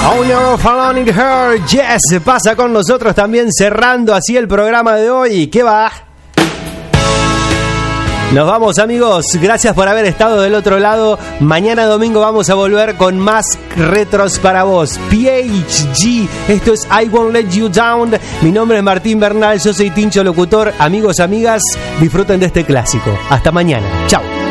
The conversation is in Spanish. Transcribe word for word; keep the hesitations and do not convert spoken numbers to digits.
Oh, you're following her. Yes, pasa con nosotros también, cerrando así el programa de hoy. ¿Qué va? Nos vamos, amigos. Gracias por haber estado del otro lado. Mañana domingo vamos a volver con más retros para vos. P H G. Esto es I Won't Let You Down. Mi nombre es Martín Bernal. Yo soy Tincho Locutor. Amigos, amigas, disfruten de este clásico. Hasta mañana. Chau.